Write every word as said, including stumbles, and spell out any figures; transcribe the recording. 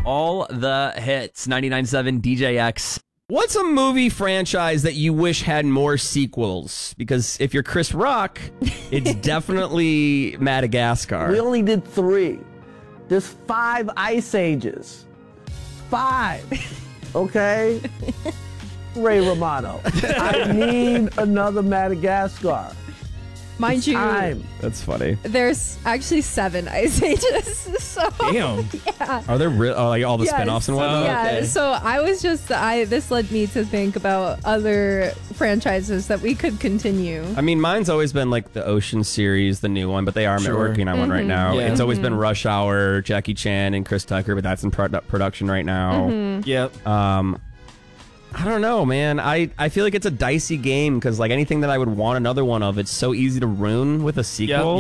all the hits. ninety-nine point seven D J X. What's a movie franchise that you wish had more sequels? Because if you're Chris Rock, it's definitely Madagascar. We only did three. There's five Ice Ages. Five. Okay? Ray Romano. I need another Madagascar. Mind it's you, time. That's funny. There's actually seven Ice Ages. So Damn. yeah. Are there re- oh, like all the Yes. spinoffs and whatnot? Yeah, okay. so I was just I this led me to think about other franchises that we could continue. I mean, mine's always been like the Ocean series, the new one, but they are Sure. working on one right now. Yeah. It's always been Rush Hour, Jackie Chan, and Chris Tucker, but that's in pro- production right now. Yep. Um, I don't know, man. I, I feel like it's a dicey game because like anything that I would want another one of, it's so easy to ruin with a sequel.